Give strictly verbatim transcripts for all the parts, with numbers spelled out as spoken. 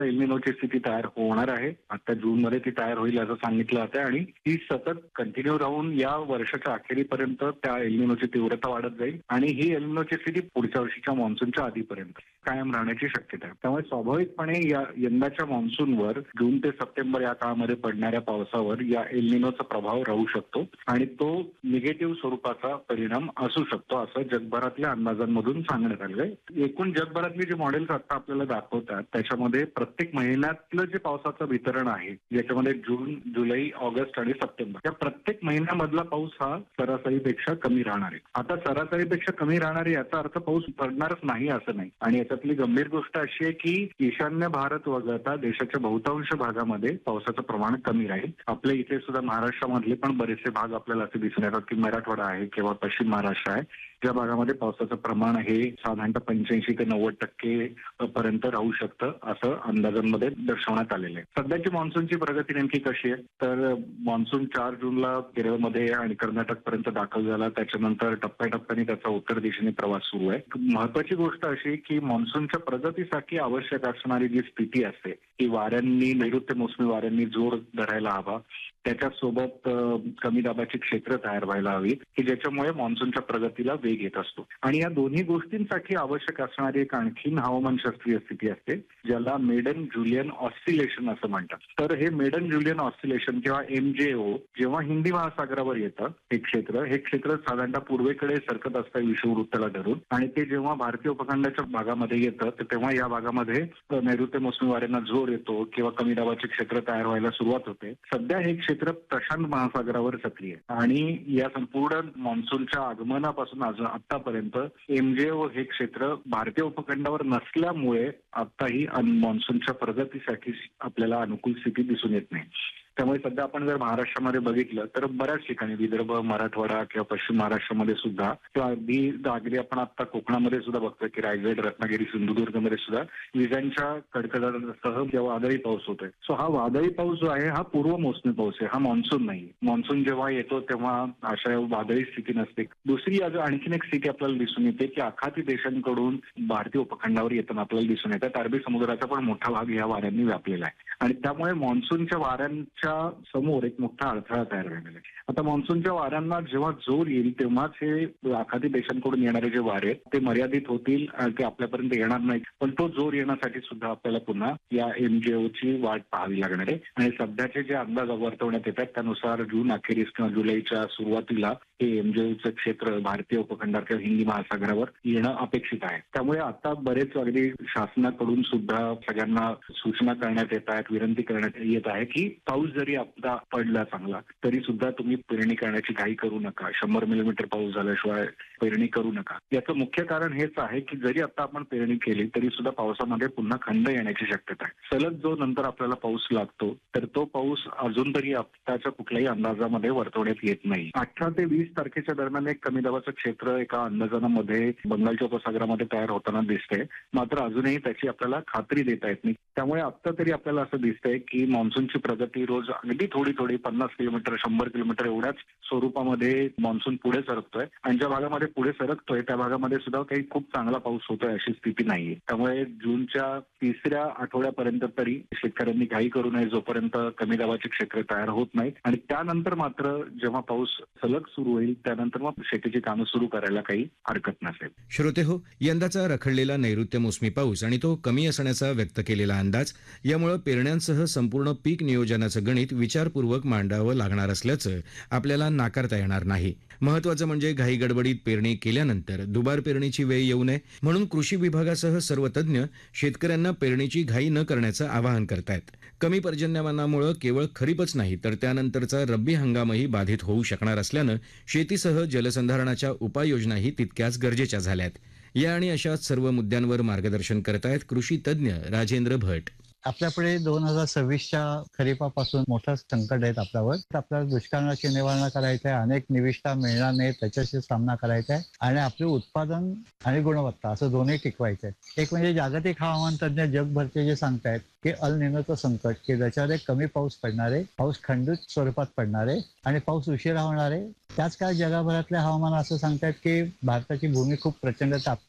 एल्निनोची स्थिती तयार होणार आहे. आता जूनमध्ये ती तयार होईल असं सांगितलं जातं आणि ती सतत कंटिन्यू राहून या वर्षाच्या अखेरीपर्यंत त्या एल्निनोची तीव्रता वाढत जाईल आणि ही एल्निनोची स्थिती पुढच्या वर्षीच्या मान्सूनच्या आधीपर्यंत कायम राहण्याची शक्यता आहे. त्यामुळे स्वाभाविकपणे या यंदाच्या मान्सूनवर जून ते सप्टेंबर या काळामध्ये पडणाऱ्या पावसावर या एल्निनोचा प्रभाव राहू शकतो आणि तो निगेटिव्ह स्वरूपाचा परिणाम असू शकतो असं जगभरातल्या अंदाजांमधून सांगण्यात आलंय. एकूण जगभरातली जी मॉडेल्स आता आपल्याला दाखवतात त्याच्यामध्ये प्रत्येक महिन्यातलं जे पावसाचं वितरण आहे ज्याच्यामध्ये जून, जुलै, ऑगस्ट आणि सप्टेंबर या प्रत्येक महिन्यामधला पाऊस हा सरासरीपेक्षा कमी राहणार आहे. आता सरासरीपेक्षा कमी राहणार आहे याचा अर्थ पाऊस पडणारच नाही असं नाही आणि याच्यातली गंभीर गोष्ट अशी आहे की ईशान्य भारत वगळता देशाच्या बहुतांश भागामध्ये पावसाचं प्रमाण कमी राहील. आपल्या इथे सुद्धा महाराष्ट्रामधले पण बरेचसे भाग आपल्याला असे दिसून येतात की मराठवाडा आहे किंवा पश्चिम महाराष्ट्र आहे ज्या भागामध्ये पावसाचं प्रमाण हे साधारणतः पंच्याऐंशी ते नव्वद टक्के पर्यंत राहू शकतं असं अंदाजांमध्ये दर्शवण्यात आलेलं आहे. सध्याची मान्सूनची प्रगती नेमकी कशी आहे तर मान्सून चार जूनला केरळमध्ये आणि कर्नाटक पर्यंत दाखल झाला. त्याच्यानंतर टप्प्याटप्प्याने त्याचा उत्तर दिशेने प्रवास सुरू आहे. महत्वाची गोष्ट अशी की मान्सूनच्या प्रगतीसाठी आवश्यक असणारी जी स्थिती असते की वाऱ्यांनी नैऋत्य मोसमी वाऱ्यांनी जोर धरायला हवा त्याच्यासोबत कमी दाबाची क्षेत्र तयार व्हायला हवी की ज्याच्यामुळे मान्सूनच्या प्रगतीला वेग येत असतो आणि या दोन्ही गोष्टींसाठी आवश्यक असणारी एक आणखीन हवामानशास्त्रीय स्थिती असते ज्याला मेडन जुलियन ऑस्सिलेशन असं म्हणतात. तर हे मेडन जुलियन ऑस्सिलेशन किंवा एम जे ओ जेव्हा हिंदी महासागरावर येतं हे क्षेत्र हे क्षेत्र साधारणतः पूर्वेकडे सरकत असतं विषुववृत्ताला धरून आणि ते जेव्हा भारतीय उपखंडाच्या भागामध्ये येतं तर तेव्हा या भागामध्ये नैऋत्य मोसमी वाऱ्यांना जोर येतो किंवा कमी दाबाचे क्षेत्र तयार व्हायला सुरुवात होते. सध्या हे क्षेत्र प्रशांत महासागरावर सक्रिय आहे आणि या संपूर्ण मान्सूनच्या आगमनापासून अजून आतापर्यंत एमजेओ हे क्षेत्र भारतीय उपखंडावर नसल्यामुळे आताही मान्सूनच्या प्रगतीसाठी आपल्याला अनुकूल स्थिती दिसून येत नाही. त्यामुळे सध्या आपण जर महाराष्ट्रामध्ये बघितलं तर बऱ्याच ठिकाणी विदर्भ, मराठवाडा किंवा पश्चिम महाराष्ट्रामध्ये सुद्धा किंवा अगदी अगदी आपण आता कोकणामध्ये सुद्धा बघतोय की रायगड, रत्नागिरी, सिंधुदुर्गमध्ये सुद्धा विजांच्या कडकडाटासह जेव्हा वादळी पाऊस होतोय. सो हा वादळी पाऊस जो आहे हा पूर्व मोसमी पाऊस आहे, हा मान्सून नाही. मान्सून जेव्हा येतो तेव्हा अशा वादळी स्थिती नसते. दुसरी आणखीन एक स्थिती आपल्याला दिसून येते की आखाती देशांकडून भारतीय उपखंडावर येताना आपल्याला दिसून येतात. अरबी समुद्राचा पण मोठा भाग या वाऱ्यांनी व्यापलेला आहे आणि त्यामुळे मान्सूनच्या वाऱ्यांच्या समोर एक मोठा अडथळा तयार झालेला आहे. आता मान्सूनच्या वाऱ्यांना जेव्हा जोर येईल तेव्हाच हे आखाती देशांकडून येणारे जे वारे ते मर्यादित होतील, ते आपल्यापर्यंत येणार नाहीत. पण तो जोर येण्यासाठी सुद्धा आपल्याला पुन्हा या एमजेओची वाट पाहावी लागणार आहे आणि सध्याचे जे अंदाज वर्तवण्यात येतात त्यानुसार जून अखेरीस किंवा जुलैच्या सुरुवातीला हे एमजेओचं क्षेत्र भारतीय उपखंडात किंवा हिंदी महासागरावर येणं अपेक्षित आहे. त्यामुळे आता बरेच अगदी शासनाकडून सुद्धा सगळ्यांना सूचना करण्यात येत आहेत, विनंती करण्यात येत आहे की पाऊस जरी आपला पडला चांगला तरी सुद्धा तुम्ही पेरणी करण्याची घाई करू नका. शंभर मिलीमीटर पाऊस झाल्याशिवाय पेरणी करू नका. याचं मुख्य कारण हेच आहे की जरी आता आपण पेरणी केली तरी सुद्धा पावसामध्ये पुन्हा खंड येण्याची शक्यता आहे. सलग जो नंतर आपल्याला पाऊस लागतो तर तो पाऊस अजून तरी आताच्या कुठल्याही अंदाजामध्ये वर्तवण्यात येत नाही. अठरा ते वीस तारखेच्या दरम्यान एक कमी दाबाचं क्षेत्र एका अंदाजामध्ये बंगालच्या उपसागरामध्ये तयार होताना दिसतंय, मात्र अजूनही त्याची आपल्याला खात्री देता येत नाही. त्यामुळे आता तरी आपल्याला असं दिसतंय की मान्सूनची प्रगती रोज अगदी थोडी थोडी पन्नास किलोमीटर शंभर किलोमीटर एवढ्याच स्वरूपामध्ये मान्सून पुढे सरकतोय आणि ज्या भागामध्ये पुढे सरकतोय त्या भागामध्ये सुद्धा काही खूप चांगला पाऊस होतोय अशी स्थिती नाहीये. त्यामुळे जूनच्या तिसऱ्या आठवड्यापर्यंत तरी शेतकऱ्यांनी घाई करू नये जोपर्यंत कमी दाबाचे क्षेत्र तयार होत नाहीत आणि त्यानंतर मात्र जेव्हा पाऊस सलग सुरू होईल त्यानंतर मग शेतीची कामं सुरू करायला काही हरकत नसेल. श्रोते हो, यंदाचा रखडलेला नैऋत्य मोसमी पाऊस आणि तो कमी असण्याचा व्यक्त केलेला अंदाज यामुळे पेरण्यांसह संपूर्ण पीक नियोजनाचं गणित विचारपूर्वक मांडावं लागणार असल्याचं आपल्याला नाकारता येणार नाही. महत्वाचं म्हणजे घाई गडबडीत पेरणी केल्यानंतर दुबार पेरणीची वेळ येऊ नये म्हणून कृषी विभागासह सर्व तज्ज्ञ शेतकऱ्यांना पेरणीची घाई न करण्याचं आवाहन करतायत. कमी पर्जन्यमानामुळे केवळ खरीपच नाही तर त्यानंतरचा रब्बी हंगामही बाधित होऊ शकणार असल्यानं शेतीसह जलसंधारणाच्या उपाययोजनाही तितक्याच गरजेच्या झाल्यात. या आणि अशा सर्व मुद्द्यांवर मार्गदर्शन करतायत कृषी तज्ज्ञ राजेंद्र भट. आपल्यापुढे दोन हजार सव्वीसच्या खरीपापासून मोठं संकट आहेत आपल्यावर. आपल्याला दुष्काळाची निवारणा करायची आहे, अनेक निविष्ठा मिळणार नाही त्याच्याशी सामना करायचा आहे आणि आपले उत्पादन आणि गुणवत्ता असं दोन्ही टिकवायचं आहे. एक म्हणजे जागतिक हवामान तज्ज्ञ जगभरचे जे सांगतायत की अल निनोचं संकट की ज्याच्यामध्ये कमी पाऊस पडणार आहे, पाऊस खंडित स्वरूपात पडणार आहे आणि पाऊस उशिरा होणार आहे. त्याच काळ जगभरातले हवामान असं सांगतायत की भारताची भूमी खूप प्रचंड तापते आहे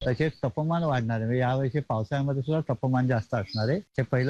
तसेच तापमान वाढणार आहे. म्हणजे यावर्षी पावसाळ्यामध्ये सुद्धा तापमान जास्त असणार आहे. हे पहिलं